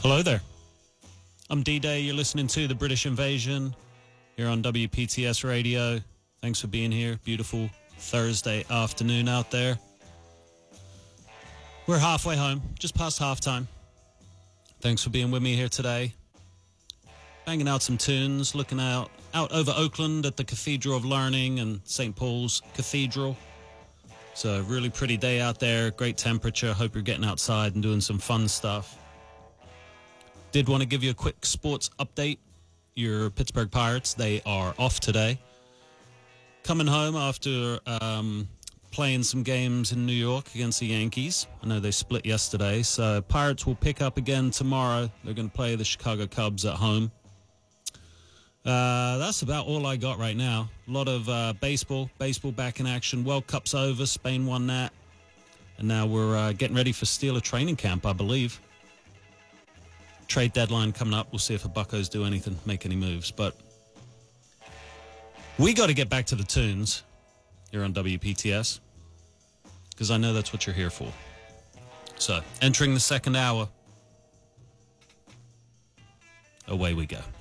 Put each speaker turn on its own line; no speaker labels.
Hello there. I'm D-Day. You're listening to The British Invasion here on WPTS Radio. Thanks for being here. Beautiful Thursday afternoon out there. We're halfway home, just past halftime. Thanks for being with me here today. Banging out some tunes, looking out over Oakland at the Cathedral of Learning and St. Paul's Cathedral. It's a really pretty day out there, great temperature. Hope you're getting outside and doing some fun stuff. Did want to give you a quick sports update. Your Pittsburgh Pirates, they are off today. Coming home after playing some games in New York against the Yankees. I know they split yesterday, so Pirates will pick up again tomorrow. They're going to play the Chicago Cubs at home. That's about all I got right now. A lot of baseball back in action. World Cup's over. Spain won that. And now we're getting ready for Steeler training camp, I believe. Trade deadline coming up. We'll see if the Buccos do anything, make any moves. But we got to get back to the tunes here on WPTS, because I know that's what you're here for. So, entering the second hour, away we go.